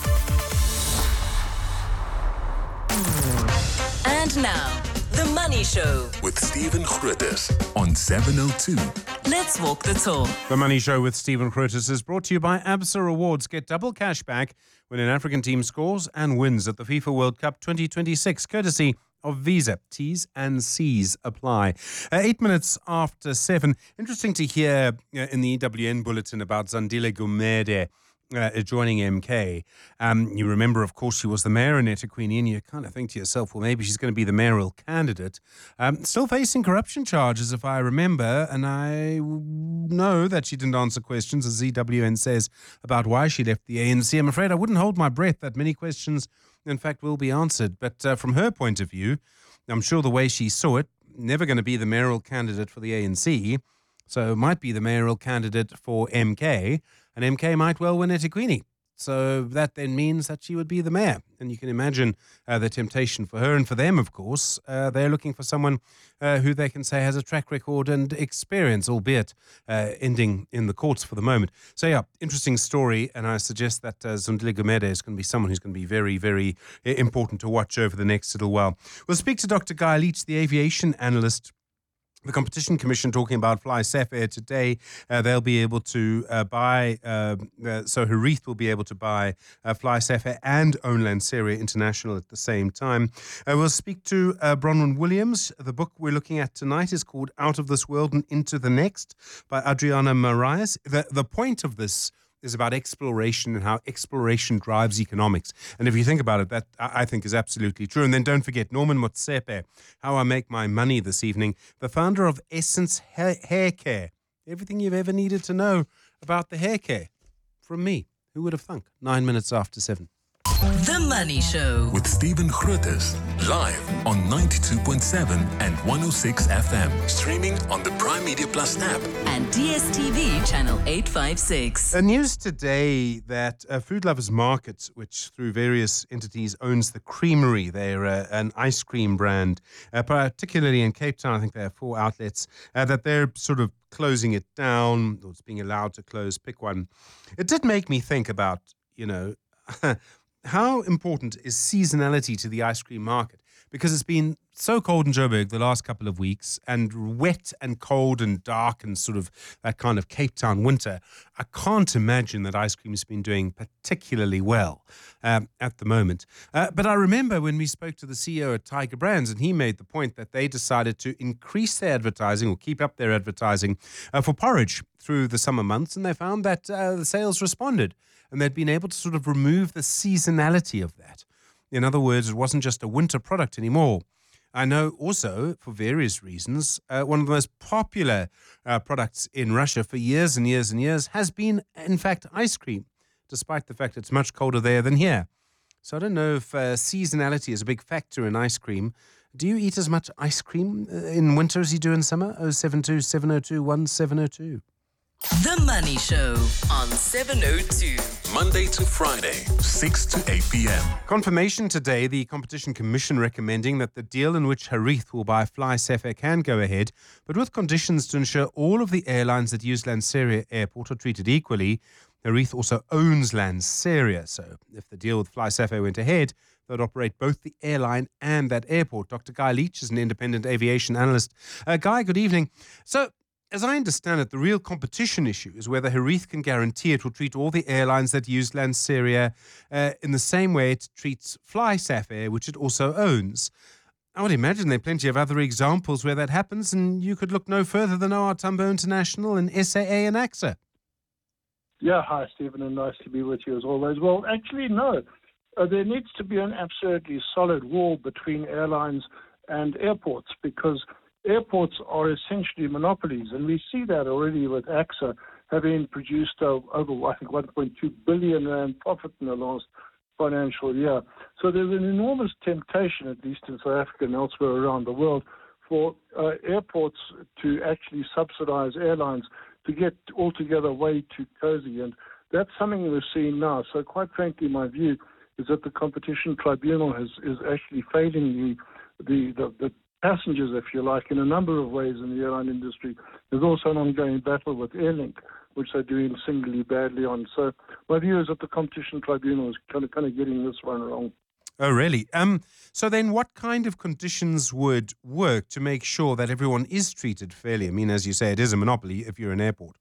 And now, The Money Show with Stephen Grootes on seven oh two. Let's walk the talk. The Money Show with Stephen Grootes is brought to you by ABSA Rewards. Get double cash back when an African team scores and wins at the FIFA World Cup twenty twenty-six, courtesy of Visa. T's and C's apply. Uh, eight minutes after seven. Interesting to hear uh, in the E W N bulletin about Zandile Gumede Uh, joining M K. Um, you remember, of course, she was the mayor in eThekwini, and you kind of think to yourself, well, maybe she's going to be the mayoral candidate. Um, still facing corruption charges, if I remember, and I know that she didn't answer questions, as Z W N says, about why she left the A N C. I'm afraid I wouldn't hold my breath that many questions, in fact, will be answered. But uh, from her point of view, I'm sure the way she saw it, never going to be the mayoral candidate for the A N C, so might be the mayoral candidate for M K, and M K might well win eThekwini. So that then means that she would be the mayor. And you can imagine uh, the temptation for her and for them, of course. Uh, they're looking for someone uh, who they can say has a track record and experience, albeit uh, ending in the courts for the moment. So, yeah, interesting story. And I suggest that uh, Zandile Gumede is going to be someone who's going to be very, very important to watch over the next little while. We'll speak to Doctor Guy Leach, the aviation analyst. The Competition Commission talking about Fly Safair today. Uh, they'll be able to uh, buy, uh, uh, so Harith will be able to buy uh, Fly Safair and own Lanseria International at the same time. Uh, we'll speak to uh, Bronwyn Williams. The book we're looking at tonight is called Out of This World and Into the Next by Adriana Marias. The, the point of this is about exploration and how exploration drives economics. And if you think about it, that I think is absolutely true. And then don't forget Norman Motsepe, How I Make My Money this evening, the founder of Essence Hair, hair Care. Everything you've ever needed to know about the hair care from me. Who would have thunk? Nine minutes after seven. The Money Show with Stephen Grootes, live on ninety-two point seven and one oh six F M, streaming on the Prime Media Plus app and D S T V channel eight fifty-six. A news today that uh, Food Lovers Market, which through various entities owns the Creamery, they're uh, an ice cream brand, uh, particularly in Cape Town. I think they have four outlets, uh, that they're sort of closing it down, or it's being allowed to close. Pick one. It did make me think about, you know, how important is seasonality to the ice cream market? Because it's been so cold in Joburg the last couple of weeks, and wet and cold and dark and sort of that kind of Cape Town winter. I can't imagine that ice cream has been doing particularly well um, at the moment. Uh, but I remember when we spoke to the C E O at Tiger Brands, and he made the point that they decided to increase their advertising or keep up their advertising uh, for porridge through the summer months, and they found that uh, the sales responded, and they'd been able to sort of remove the seasonality of that. In other words, it wasn't just a winter product anymore. I know also, for various reasons, uh, one of the most popular uh, products in Russia for years and years and years has been, in fact, ice cream, despite the fact it's much colder there than here. So I don't know if uh, seasonality is a big factor in ice cream. Do you eat as much ice cream uh, in winter as you do in summer? oh seven two, seven oh two, one seven oh two. The Money Show on seven oh two. Monday to Friday, six to eight p.m. Confirmation today, the Competition Commission recommending that the deal in which Harith will buy FlySafair can go ahead, but with conditions to ensure all of the airlines that use Lanseria Airport are treated equally. Harith also owns Lanseria, so if the deal with FlySafair went ahead, they'd operate both the airline and that airport. Doctor Guy Leach is an independent aviation analyst. Uh, Guy, good evening. So, as I understand it, the real competition issue is whether Harith can guarantee it will treat all the airlines that use Lanseria uh, in the same way it treats FlySafair, which it also owns. I would imagine there are plenty of other examples where that happens, and you could look no further than O R Tambo International and S A A and AXA. Yeah, hi, Stephen, and nice to be with you as always. Well, actually, no. Uh, there needs to be an absolutely solid wall between airlines and airports, because airports are essentially monopolies, and we see that already with AXA having produced uh, over, I think, one point two billion rand profit in the last financial year. So there's an enormous temptation, at least in South Africa and elsewhere around the world, for uh, airports to actually subsidize airlines to get altogether way too cozy, and that's something we're seeing now. So quite frankly, my view is that the Competition Tribunal has, is actually failing the, the, the, the passengers, if you like, in a number of ways in the airline industry. There's also an ongoing battle with Airlink, which they're doing singly badly on. So my view is that the Competition Tribunal is kind of, kind of getting this one wrong. Oh, really? Um. So then what kind of conditions would work to make sure that everyone is treated fairly? I mean, as you say, it is a monopoly if you're an airport.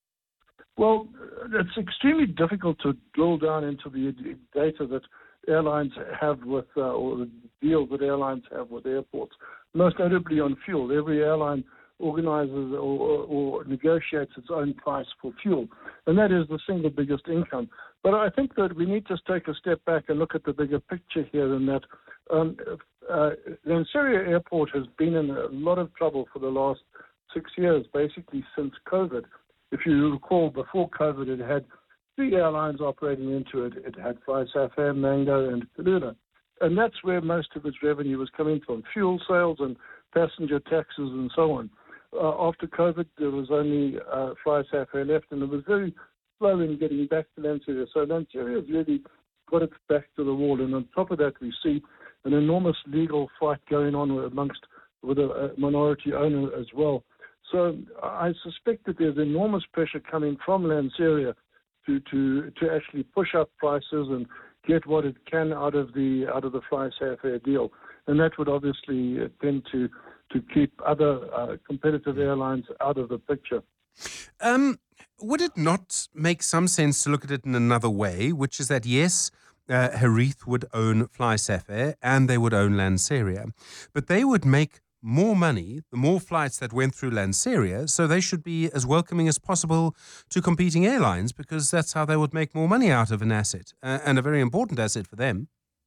Well, it's extremely difficult to drill down into the data that airlines have with, uh, or the deals that airlines have with airports, most notably on fuel. Every airline organizes or, or, or negotiates its own price for fuel, and that is the single biggest income. But I think that we need to take a step back and look at the bigger picture here, in that um, uh, Lanseria Airport has been in a lot of trouble for the last six years, basically since COVID. If you recall, before COVID, it had three airlines operating into it. It had FlySafair, Mango, and Kulula. And that's where most of its revenue was coming from, fuel sales and passenger taxes and so on. Uh, after COVID, there was only uh, FlySafair left, and it was very slow in getting back to Lanseria. So Lanseria has really got its back to the wall. And on top of that, we see an enormous legal fight going on amongst with a, a minority owner as well. So I suspect that there's enormous pressure coming from Lanseria to, to, to actually push up prices and get what it can out of the out of the FlySafair deal, and that would obviously tend to to keep other uh, competitive airlines out of the picture. Um, would it not make some sense to look at it in another way, which is that yes, uh, Harith would own FlySafair and they would own Lanseria, but they would make more money the more flights that went through Lanseria, so they should be as welcoming as possible to competing airlines, because that's how they would make more money out of an asset, uh, and a very important asset for them.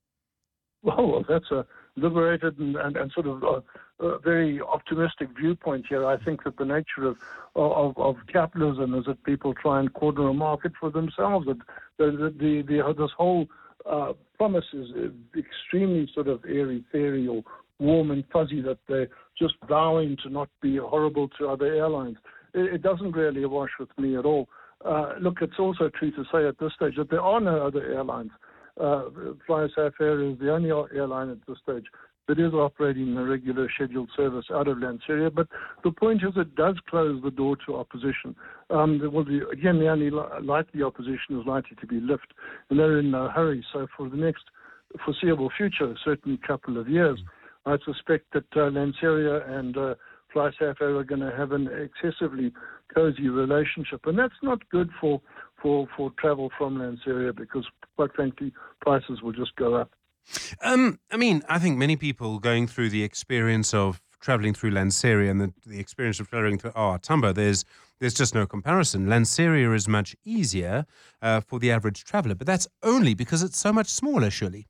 Well, that's a liberated and, and, and sort of a, a very optimistic viewpoint here. I think that the nature of of, of capitalism is that people try and corner a market for themselves. That the, the, the, this whole uh, promise is extremely sort of airy-fairy or warm and fuzzy, that they're just vowing to not be horrible to other airlines. It, it doesn't really wash with me at all. Uh, look, it's also true to say at this stage that there are no other airlines. Uh, FlySafair is the only airline at this stage that is operating a regular scheduled service out of Lanseria. But the point is, it does close the door to opposition. Um, there will be, again, the only li- likely opposition is likely to be Lyft, and they're in no hurry. So for the next foreseeable future, certainly a couple of years, I suspect that uh, Lanseria and uh, FlySafair are going to have an excessively cozy relationship, and that's not good for for for travel from Lanseria because, quite frankly, prices will just go up. Um, I mean, I think many people going through the experience of traveling through Lanseria and the, the experience of traveling through OR Tambo, there's there's just no comparison. Lanseria is much easier uh, for the average traveler, but that's only because it's so much smaller, surely.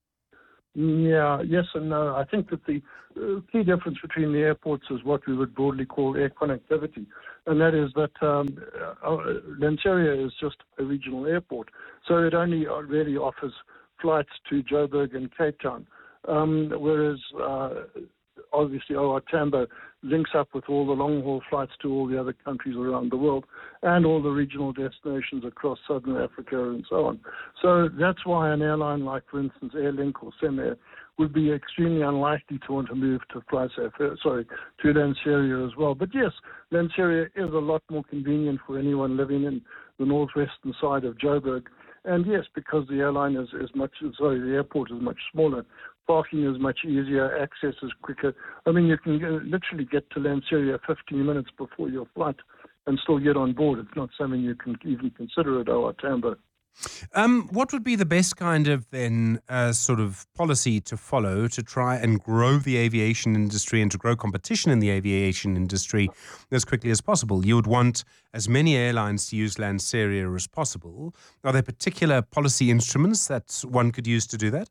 Yeah, yes and no. I think that the uh, key difference between the airports is what we would broadly call air connectivity, and that is that um, uh, Lanseria is just a regional airport, so it only really offers flights to Joburg and Cape Town, um, whereas uh, obviously O R Tambo links up with all the long-haul flights to all the other countries around the world and all the regional destinations across Southern Africa and so on. So that's why an airline like, for instance, Airlink or Semair would be extremely unlikely to want to move to FlySafair, sorry, to Lanseria as well. But yes, Lanseria is a lot more convenient for anyone living in the northwestern side of Joburg. And yes, because the airline is, is much, sorry, the airport is much smaller, parking is much easier, access is quicker. I mean, you can uh, literally get to Lanseria fifteen minutes before your flight and still get on board. It's not something you can even consider at O R Tambo. Um, what would be the best kind of then uh, sort of policy to follow to try and grow the aviation industry and to grow competition in the aviation industry as quickly as possible? You would want as many airlines to use Lanseria as possible. Are there particular policy instruments that one could use to do that?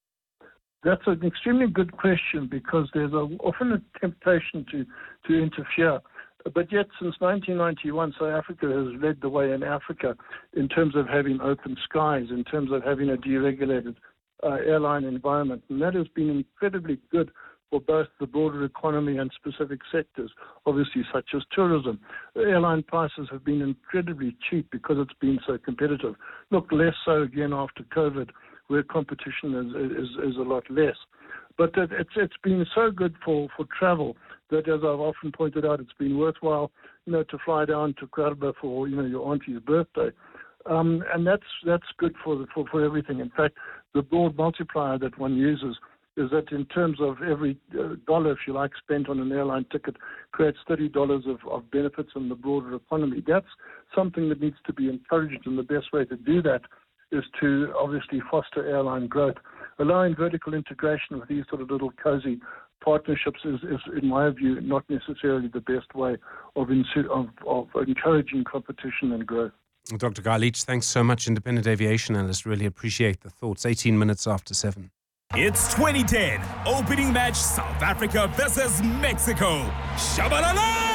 That's an extremely good question because there's a, often a temptation to, to interfere. But yet, since nineteen ninety-one, South Africa has led the way in Africa in terms of having open skies, in terms of having a deregulated uh, airline environment. And that has been incredibly good for both the broader economy and specific sectors, obviously, such as tourism. Airline prices have been incredibly cheap because it's been so competitive. Look, less so again after COVID, where competition is, is, is a lot less. But it, it's it's been so good for, for travel that, as I've often pointed out, it's been worthwhile, you know, to fly down to Kruger for, you know, your auntie's birthday. Um, and that's that's good for, for, for everything. In fact, the broad multiplier that one uses is that in terms of every uh, dollar, if you like, spent on an airline ticket creates thirty dollars of, of benefits in the broader economy. That's something that needs to be encouraged, and the best way to do that is to obviously foster airline growth. Allowing vertical integration with these sort of little cozy partnerships is, is in my view, not necessarily the best way of, insu- of, of encouraging competition and growth. Doctor Guy Leach, thanks so much, independent aviation analyst. Really appreciate the thoughts. eighteen minutes after seven. It's twenty ten, opening match South Africa versus Mexico. Shabalala!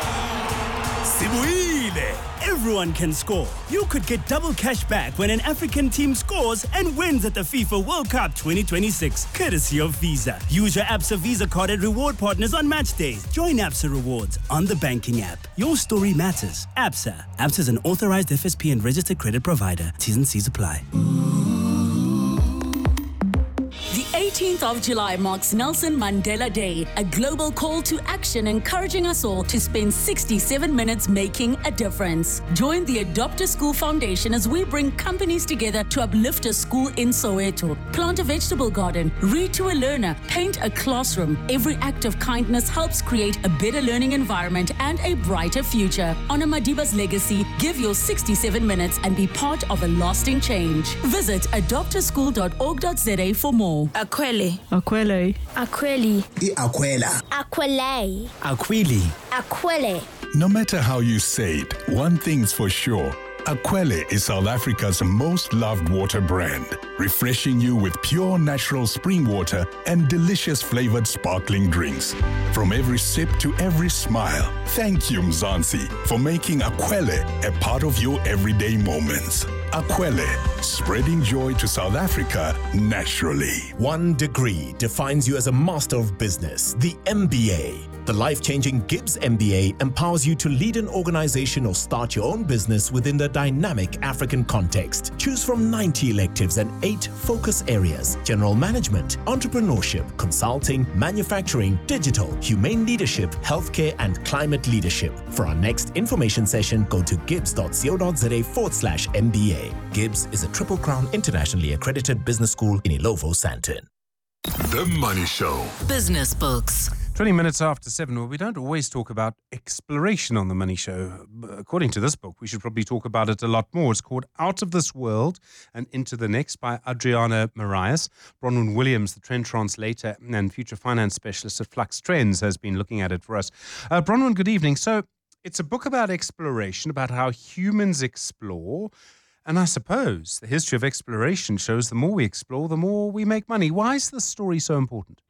Sibuile! Everyone can score. You could get double cash back when an African team scores and wins at the FIFA World Cup twenty twenty-six, courtesy of Visa. Use your ABSA Visa card at reward partners on match days. Join ABSA Rewards on the banking app. Your story matters. ABSA. ABSA is an authorized F S P and registered credit provider. T's and C's apply. The eighteenth of July marks Nelson Mandela Day, a global call to action encouraging us all to spend sixty-seven minutes making a difference. Join the Adopt a School Foundation as we bring companies together to uplift a school in Soweto. Plant a vegetable garden, read to a learner, paint a classroom. Every act of kindness helps create a better learning environment and a brighter future. Honor Madiba's legacy, give your sixty-seven minutes and be part of a lasting change. Visit adopt a school dot org dot za for more. Aquele. Aquele. Aqueli. Aquela. Aquele. Aquili. Aquele. No matter how you say it, one thing's for sure. Aquele is South Africa's most loved water brand, refreshing you with pure natural spring water and delicious flavored sparkling drinks. From every sip to every smile, thank you, Mzansi, for making Aquele a part of your everyday moments. Aquele, spreading joy to South Africa naturally. One degree defines you as a master of business, the M B A. The life-changing Gibbs M B A empowers you to lead an organization or start your own business within the dynamic African context. Choose from ninety electives and eight focus areas: general management, entrepreneurship, consulting, manufacturing, digital, humane leadership, healthcare, and climate leadership. For our next information session, go to gibbs dot co dot za forward slash M B A. Gibbs is a Triple Crown internationally accredited business school in Ilovo, Sandton. The Money Show. Business Books. twenty minutes after seven. Well, we don't always talk about exploration on the Money Show. According to this book, we should probably talk about it a lot more. It's called Out of This World and Into the Next by Adriana Marias. Bronwyn Williams, the trend translator and future finance specialist at Flux Trends, has been looking at it for us. Uh, Bronwyn, good evening. So it's a book about exploration, about how humans explore. And I suppose the history of exploration shows the more we explore, the more we make money. Why is this story so important?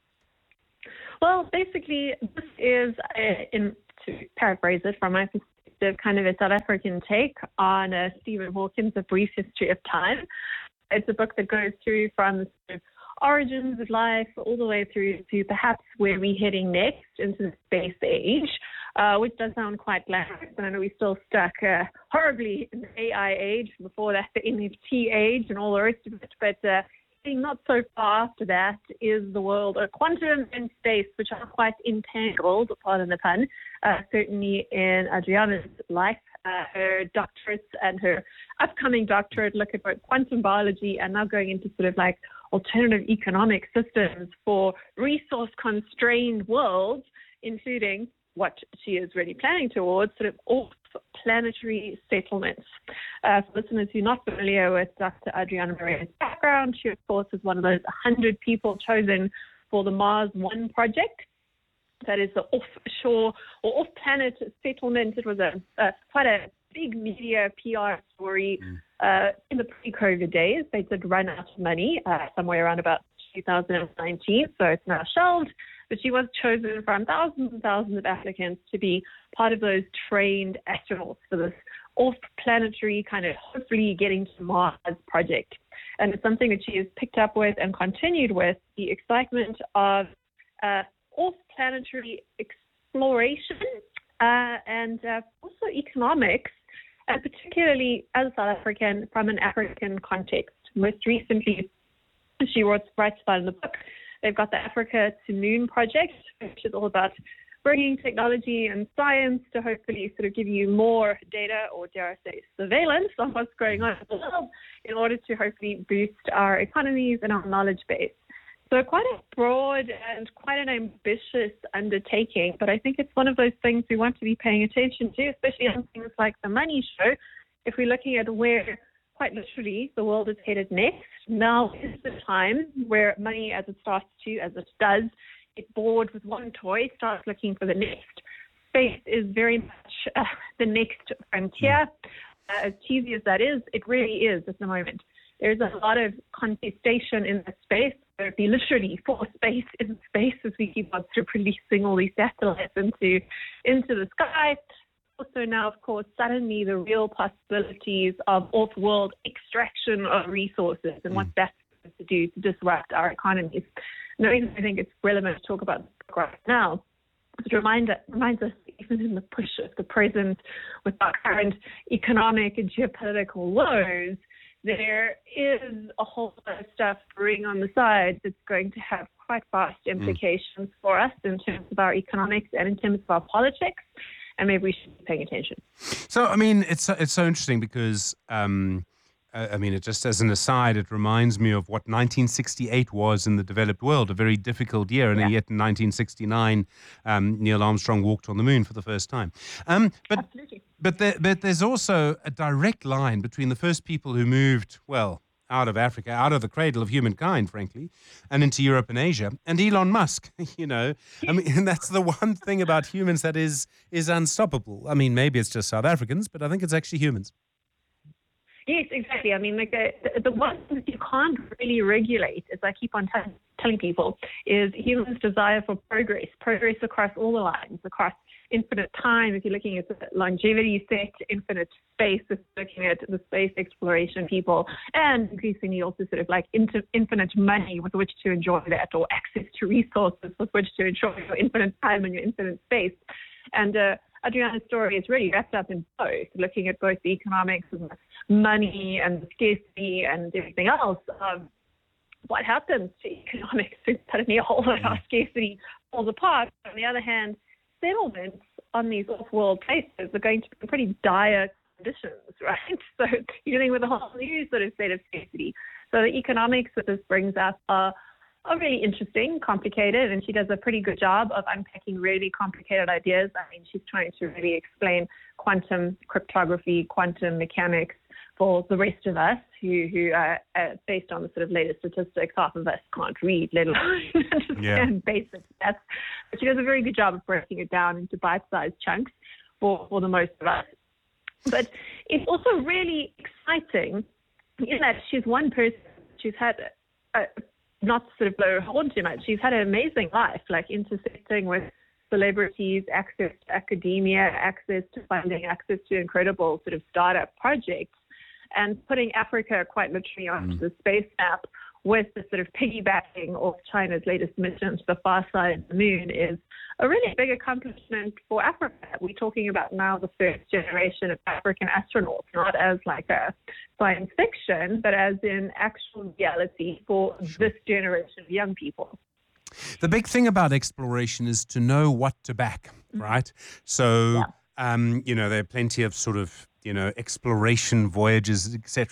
Well, basically, this is, a, in, to paraphrase it from my perspective, kind of a South African take on uh, Stephen Hawking's A Brief History of Time. It's a book that goes through from the sort of origins of life all the way through to perhaps where we're heading next into the space age, uh, which does sound quite glamorous. And I know we're still stuck uh, horribly in the A I age, before that the N F T age and all the rest of it. But uh, not so far after that is the world of quantum and space, which are quite entangled, pardon the pun, uh, certainly in Adriana's life. Uh, her doctorates and her upcoming doctorate look at both quantum biology and now going into sort of like alternative economic systems for resource-constrained worlds, including what she is really planning towards, sort of off-planetary settlements. Uh, for listeners who are not familiar with Doctor Adriana Maria's background, she, of course, is one of those one hundred people chosen for the Mars One project. That is the offshore or off-planet settlement. It was a, a quite a big media P R story uh, in the pre-COVID days. They did run out of money uh, somewhere around about two thousand nineteen, so it's now shelved. But she was chosen from thousands and thousands of applicants to be part of those trained astronauts for this off-planetary kind of hopefully getting to Mars project. And it's something that she has picked up with and continued with, the excitement of uh, off-planetary exploration uh, and uh, also economics, and particularly as a South African from an African context. Most recently, she writes about in the book, they've got the Africa to Moon project, which is all about bringing technology and science to hopefully sort of give you more data, or dare I say surveillance on what's going on in the world, in order to hopefully boost our economies and our knowledge base. So quite a broad and quite an ambitious undertaking, but I think it's one of those things we want to be paying attention to, especially on things like the Money Show. If we're looking at where, quite literally, the world is headed next, now is the time where money, as it starts to, as it does, get bored with one toy, starts looking for the next. Space is very much uh, the next frontier. Uh, as cheesy as that is, it really is at the moment. There's a lot of contestation in the space. There'd be literally for space in space as we keep on sort of releasing all these satellites into into the sky. Also now, of course, suddenly the real possibilities of off-world extraction of resources and what that's supposed to do to disrupt our economies. And the reason I think it's relevant to talk about this right now is it reminds, reminds us, even in the push of the present with our current economic and geopolitical woes, there is a whole lot of stuff brewing on the side that's going to have quite vast implications mm. for us in terms of our economics and in terms of our politics, and maybe we should be paying attention. So, I mean, it's it's so interesting because, um, I mean, it just as an aside, it reminds me of what nineteen sixty-eight was in the developed world, a very difficult year, and yeah. yet in nineteen sixty-nine, um, Neil Armstrong walked on the moon for the first time. Um, but, Absolutely. But, there, but there's also a direct line between the first people who moved, well, out of Africa, out of the cradle of humankind, frankly, and into Europe and Asia, and Elon Musk, you know. I mean, and that's the one thing about humans that is is unstoppable. I mean, maybe it's just South Africans, but I think it's actually humans. Yes, exactly. I mean, like the, the one thing that you can't really regulate, as I keep on t- telling people, is humans' desire for progress, progress across all the lines, across infinite time, if you're looking at the longevity set, infinite space, if you're looking at the space exploration people, and increasingly also sort of like inter- infinite money with which to enjoy that, or access to resources with which to enjoy your infinite time and your infinite space. And uh, Adriana's story is really wrapped up in both, looking at both the economics and the money and the scarcity and everything else of what happens to economics when suddenly a whole lot of our scarcity falls apart. On the other hand, settlements on these off-world places are going to be pretty dire conditions, right? So you're dealing with a whole new sort of state of scarcity. So the economics that this brings up are, are really interesting, complicated, and she does a pretty good job of unpacking really complicated ideas. I mean, she's trying to really explain quantum cryptography, quantum mechanics for the rest of us who, who are, uh, based on the sort of latest statistics, half of us can't read, let alone understand yeah. basic stats. But she does a very good job of breaking it down into bite-sized chunks for, for the most of us. But it's also really exciting in that she's one person, she's had, a, a, not to sort of blow her horn too much, she's had an amazing life, like intersecting with celebrities, access to academia, access to funding, access to incredible sort of startup projects, and putting Africa quite literally onto mm. the space map with the sort of piggybacking of China's latest mission to the far side of the moon is a really big accomplishment for Africa. We're talking about now the first generation of African astronauts, not as like a science fiction, but as in actual reality for this generation of young people. The big thing about exploration is to know what to back, right? So, yeah. um, you know, there are plenty of sort of, you know, exploration voyages, et cetera.